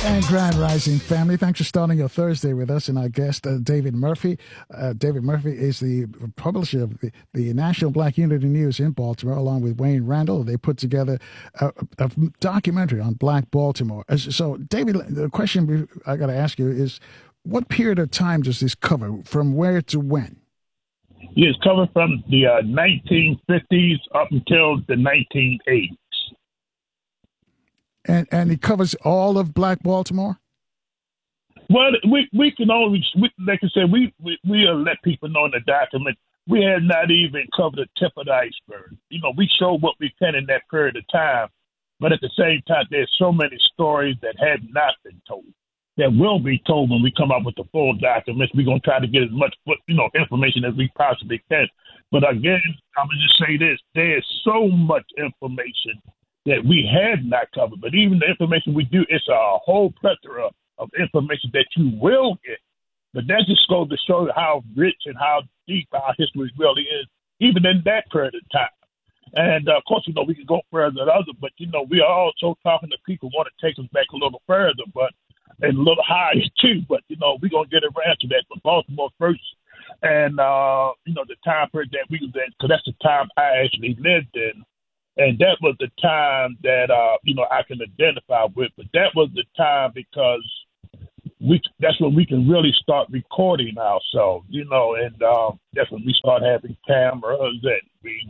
And Grand Rising family, thanks for starting your Thursday with us and our guest, David Murphy. David Murphy is the publisher of the National Black Unity News in Baltimore, along with Wayne Randall. They put together a documentary on Black Baltimore. So, David, the question I got to ask you is, what period of time does this cover? From where to when? Yeah, it's covered from the 1950s up until the 1980s. And it covers all of Black Baltimore? Well, we can only, like I said, we let people know in the document, we had not even covered the tip of the iceberg. You know, we show what we can in that period of time, but at the same time, there's so many stories that have not been told, that will be told when we come up with the full documents. We're going to try to get as much, information as we possibly can. But again, I'm going to just say this, there's so much information that we had not covered, but even the information we do, it's a whole plethora of information that you will get. But that just goes to show how rich and how deep our history really is, even in that period of time. And of course, we can go further than others, but we are also talking to people who want to take us back a little further, but and a little higher too. But we're gonna get around to that. But Baltimore first, and the time period that we was in, because that's the time I actually lived in. And that was the time that, I can identify with. But that was the time because that's when we can really start recording ourselves, and that's when we start having cameras and we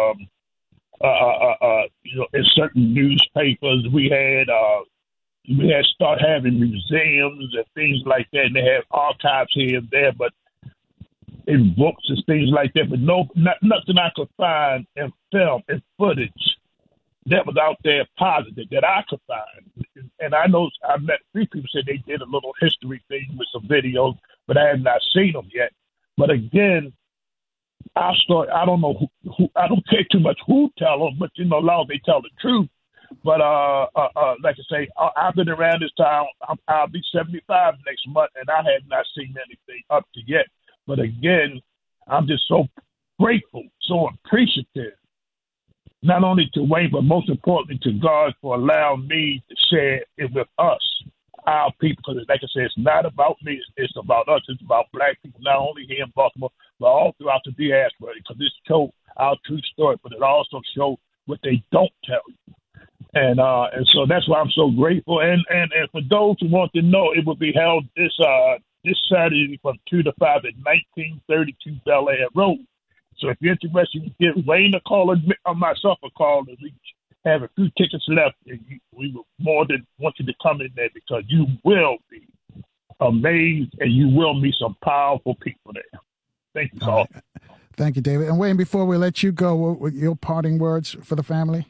was, in certain newspapers we had start having museums and things like that. And they have archives here and there, but in books and things like that, but nothing I could find in film and footage that was out there positive that I could find. And I know I met three people said they did a little history thing with some videos, but I have not seen them yet. But again, our story, I don't know who I don't care too much who tell them, but long they tell the truth. But like I say, I've been around this time. I'll be 75 next month, and I have not seen anything up to yet. But again, I'm just so grateful, so appreciative, not only to Wayne, but most importantly to God for allowing me to share it with us, our people. Because like I said, it's not about me, it's about us. It's about Black people, not only here in Baltimore, but all throughout the diaspora. Because this shows our true story, but it also shows what they don't tell you. And so that's why I'm so grateful. And for those who want to know, it will be held this Saturday from 2 to 5 at 1932 Bel Air Road. So if you're interested, you can give Wayne a call or myself a call, and we have a few tickets left. And we will more than want you to come in there because you will be amazed and you will meet some powerful people there. Thank you, Carl. Right. Thank you, David. And Wayne, before we let you go, what your parting words for the family?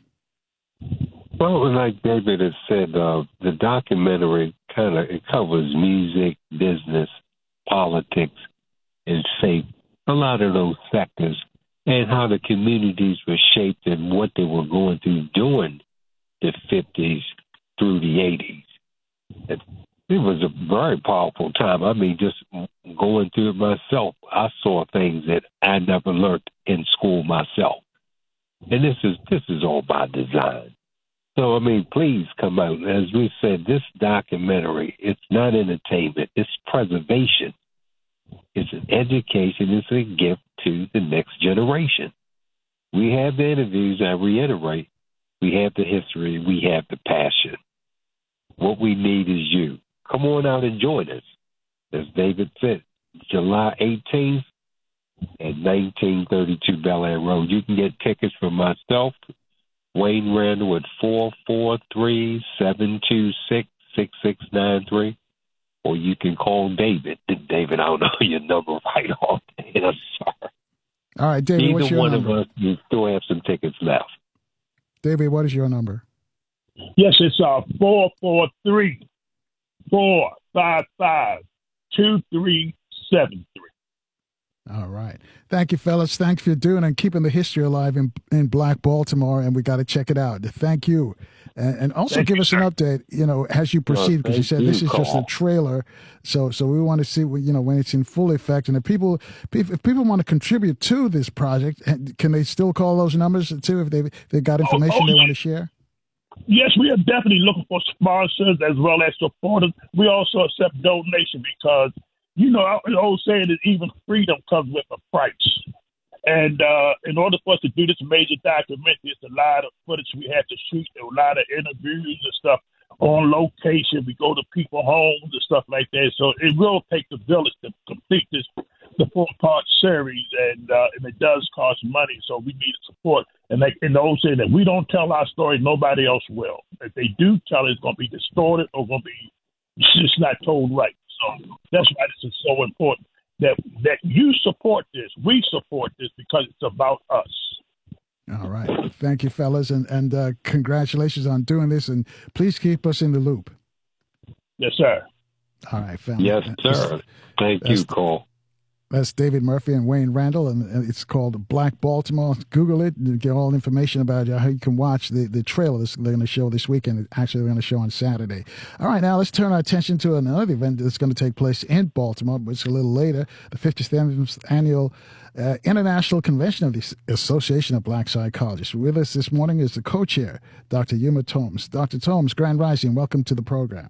Well, like David has said, the documentary it covers music, business, politics, and faith, a lot of those sectors, and how the communities were shaped and what they were going through during the 50s through the 80s. It was a very powerful time. I mean, just going through it myself, I saw things that I never learned in school myself. And this is all by design. So, I mean, please come out. As we said, this documentary, it's not entertainment. It's preservation. It's an education. It's a gift to the next generation. We have the interviews, I reiterate. We have the history. We have the passion. What we need is you. Come on out and join us. As David said, July 18th at 1932 Bel Air Road. You can get tickets from myself, Wayne Randall, at 443-726-6693. Or you can call David. David, I don't know your number right off. I'm sorry. All right, David, what's your number? Either one of us, we still have some tickets left. David, what is your number? Yes, it's 443-455-2373. All right. Thank you, fellas. Thanks for doing and keeping the history alive in Black Baltimore, and we got to check it out. Thank you. And also give us an update, as you proceed, because you said this is just a trailer. So we want to see, when it's in full effect. And if people want to contribute to this project, can they still call those numbers too if they got information they want to share? Yes, we are definitely looking for sponsors as well as supporters. We also accept donation because, the old saying is even freedom comes with a price. And in order for us to do this major documentary, it's a lot of footage we had to shoot, a lot of interviews and stuff on location. We go to people's homes and stuff like that. So it will take the village to complete the 4-part series, and it does cost money. So we need support. And like in the old saying that we don't tell our story, nobody else will. If they do tell it, it's going to be distorted or going to be just not told right. So that's why this is so important. That you support this, we support this because it's about us. All right. Thank you, fellas, and congratulations on doing this, and please keep us in the loop. Yes, sir. All right, family. Yes, sir. Thank you, Cole. That's David Murphy and Wayne Randall, and it's called Black Baltimore. Google it and get all the information about how you can watch the trailer they're going to show this weekend. Actually, they're going to show on Saturday. All right, now let's turn our attention to another event that's going to take place in Baltimore, which is a little later, the 57th Annual International Convention of the Association of Black Psychologists. With us this morning is the co-chair, Dr. Yuma Thomas. Dr. Thomas, Grand Rising, welcome to the program.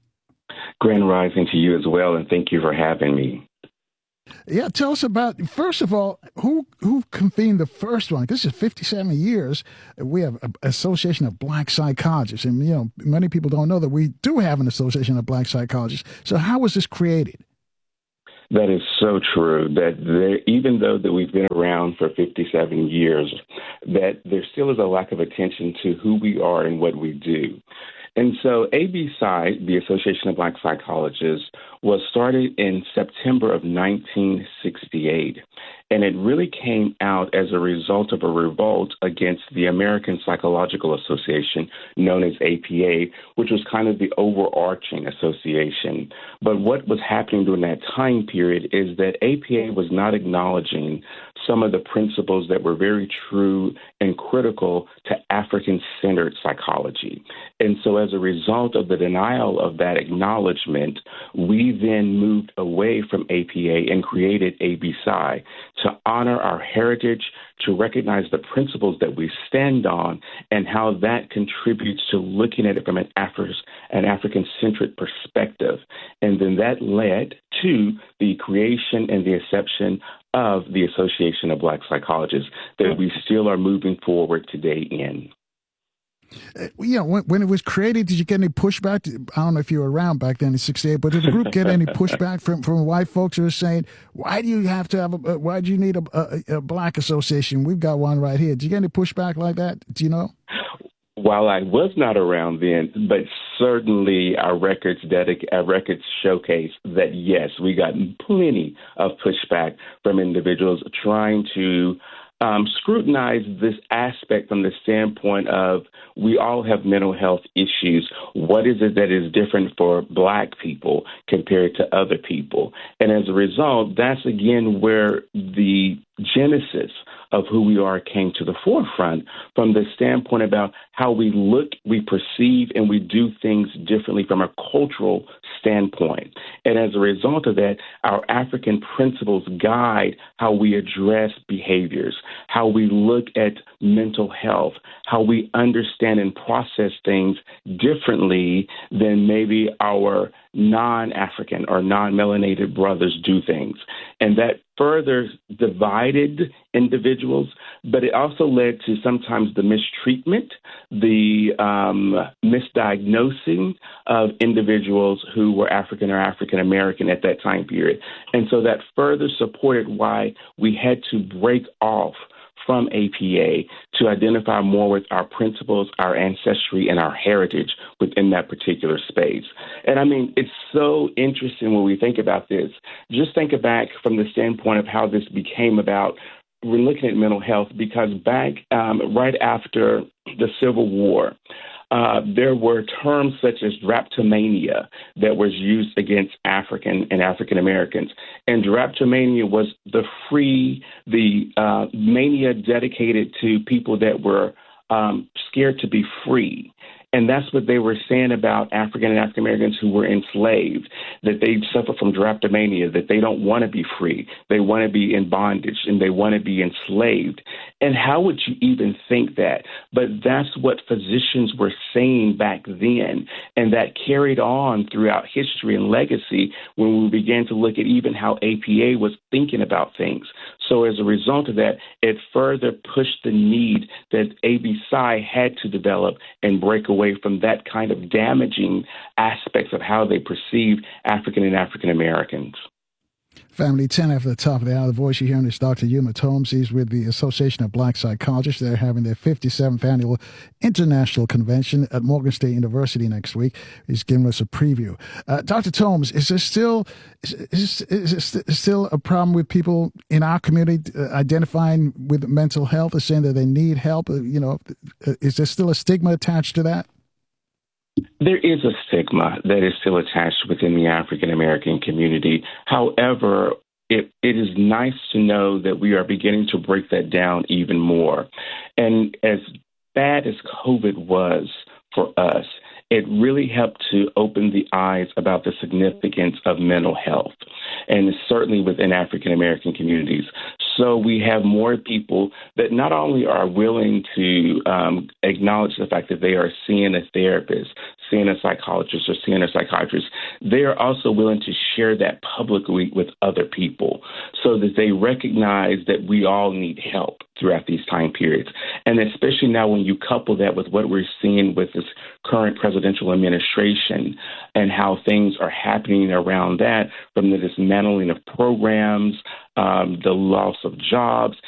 Grand Rising to you as well, and thank you for having me. Yeah, tell us about, first of all, who convened the first one? This is 57 years. We have an Association of Black Psychologists. And, many people don't know that we do have an Association of Black Psychologists. So how was this created? That is so true, that even though that we've been around for 57 years, that there still is a lack of attention to who we are and what we do. And so ABPSI, the Association of Black Psychologists, was started in September of 1968. And it really came out as a result of a revolt against the American Psychological Association, known as APA, which was kind of the overarching association. But what was happening during that time period is that APA was not acknowledging some of the principles that were very true and critical to African-centered psychology. And so as a result of the denial of that acknowledgement, we then moved away from APA and created ABPSI to honor our heritage, to recognize the principles that we stand on, and how that contributes to looking at it from an African-centric perspective. And then that led to the creation and the inception of the Association of Black Psychologists that we still are moving forward today in. When it was created, did you get any pushback? I don't know if you were around back then in '68, but did the group get any pushback from white folks who were saying, "Why do you have to have why do you need a black association? We've got one right here." Did you get any pushback like that? Do you know? While I was not around then, but certainly our records showcase that, yes, we got plenty of pushback from individuals trying to scrutinize this aspect from the standpoint of we all have mental health issues. What is it that is different for Black people compared to other people? And as a result, that's again where the genesis of who we are came to the forefront from the standpoint about how we look, we perceive, and we do things differently from a cultural standpoint. And as a result of that, our African principles guide how we address behaviors, how we look at mental health, how we understand and process things differently than maybe our non-African or non-melanated brothers do things. And that further divided individuals, but it also led to sometimes the mistreatment, the misdiagnosing of individuals who were African or African American at that time period. And so that further supported why we had to break off from APA to identify more with our principles, our ancestry, and our heritage within that particular space. And I mean, it's so interesting when we think about this. Just think back from the standpoint of how this became about. We're looking at mental health because back right after the Civil War, there were terms such as drapetomania that was used against African and African Americans. And drapetomania was the mania dedicated to people that were scared to be free. And that's what they were saying about African and African Americans who were enslaved, that they suffer from drapetomania, that they don't want to be free. They want to be in bondage and they want to be enslaved. And how would you even think that? But that's what physicians were saying back then. And that carried on throughout history and legacy when we began to look at even how APA was thinking about things. So as a result of that, it further pushed the need that ABPSI had to develop and break away from that kind of damaging aspects of how they perceive African and African Americans. Family 10 after the top of the hour. The voice you're hearing is Dr. Yuma Thomas. He's with the Association of Black Psychologists. They're having their 57th annual international convention at Morgan State University next week. He's giving us a preview. Dr. Thomas, is there still a problem with people in our community identifying with mental health or saying that they need help? Is there still a stigma attached to that? There is a stigma that is still attached within the African American community. However, it is nice to know that we are beginning to break that down even more. And as bad as COVID was for us, it really helped to open the eyes about the significance of mental health, and certainly within African American communities. So we have more people that not only are willing to acknowledge the fact that they are seeing a therapist, seeing a psychologist, or seeing a psychiatrist, they are also willing to share that publicly with other people so that they recognize that we all need help throughout these time periods. And especially now when you couple that with what we're seeing with this current presidential administration and how things are happening around that, from the dismantling of programs, the loss of jobs,